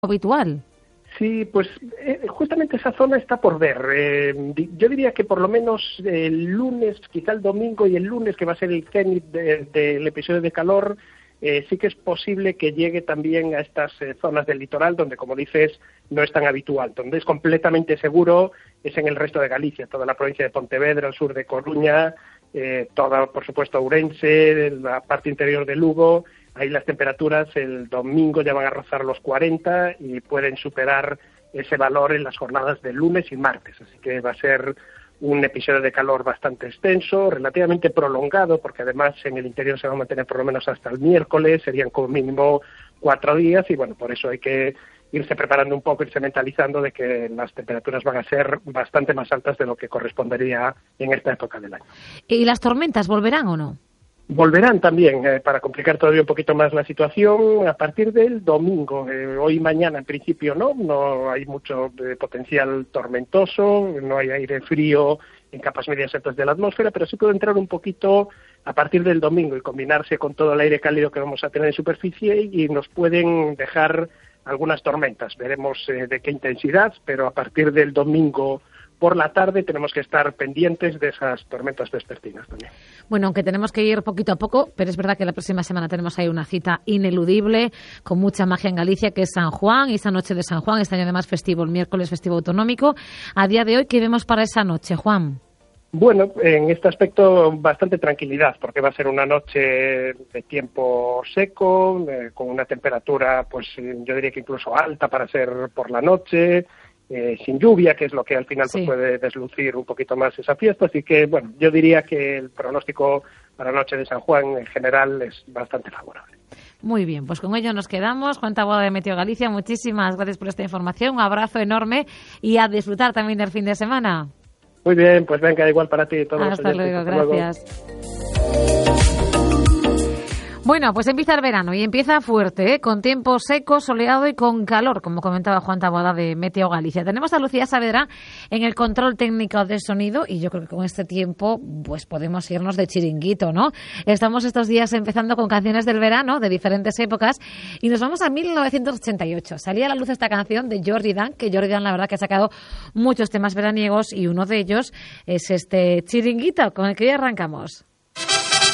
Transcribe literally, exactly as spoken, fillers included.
habitual. Sí, pues eh, justamente esa zona está por ver. Eh, di, yo diría que por lo menos el lunes, quizá el domingo y el lunes, que va a ser el cenit del de, de episodio de calor, eh, sí que es posible que llegue también a estas eh, zonas del litoral, donde, como dices, no es tan habitual. Donde es completamente seguro es en el resto de Galicia, toda la provincia de Pontevedra, el sur de Coruña, eh, toda, por supuesto, Ourense, la parte interior de Lugo. Ahí las temperaturas el domingo ya van a rozar los cuarenta y pueden superar ese valor en las jornadas de lunes y martes. Así que va a ser un episodio de calor bastante extenso, relativamente prolongado, porque además en el interior se va a mantener por lo menos hasta el miércoles, serían como mínimo cuatro días y bueno, por eso hay que irse preparando un poco, irse mentalizando de que las temperaturas van a ser bastante más altas de lo que correspondería en esta época del año. ¿Y las tormentas volverán o no? Volverán también, eh, para complicar todavía un poquito más la situación, a partir del domingo. Eh, hoy y mañana, en principio, no, no hay mucho eh, potencial tormentoso, no hay aire frío en capas medias altas de la atmósfera, pero sí puede entrar un poquito a partir del domingo y combinarse con todo el aire cálido que vamos a tener en superficie y nos pueden dejar algunas tormentas. Veremos eh, de qué intensidad, pero a partir del domingo por la tarde tenemos que estar pendientes de esas tormentas vespertinas también. Bueno, aunque tenemos que ir poquito a poco, pero es verdad que la próxima semana tenemos ahí una cita ineludible, con mucha magia en Galicia, que es San Juan, y esa noche de San Juan, este año además festivo, el miércoles festivo autonómico. A día de hoy, ¿qué vemos para esa noche, Juan? Bueno, en este aspecto bastante tranquilidad, porque va a ser una noche de tiempo seco, eh, con una temperatura, pues yo diría que incluso alta para ser por la noche, Eh, sin lluvia, que es lo que al final sí. pues, puede deslucir un poquito más esa fiesta. Así que, bueno, yo diría que el pronóstico para la noche de San Juan en general es bastante favorable. Muy bien, pues con ello nos quedamos. Juan Taboada de Meteo Galicia, muchísimas gracias por esta información. Un abrazo enorme y a disfrutar también del fin de semana. Muy bien, pues venga, igual para ti. Todos Hasta luego, Hasta gracias. Luego. Bueno, pues empieza el verano y empieza fuerte, ¿eh? Con tiempo seco, soleado y con calor, como comentaba Juan Taboada de Meteo Galicia. Tenemos a Lucía Saavedra en el control técnico de sonido y yo creo que con este tiempo pues podemos irnos de chiringuito, ¿no? Estamos estos días empezando con canciones del verano de diferentes épocas y nos vamos a mil novecientos ochenta y ocho. Salía a la luz esta canción de Jordi Dan, que Jordi Dan la verdad que ha sacado muchos temas veraniegos y uno de ellos es este chiringuito con el que hoy arrancamos.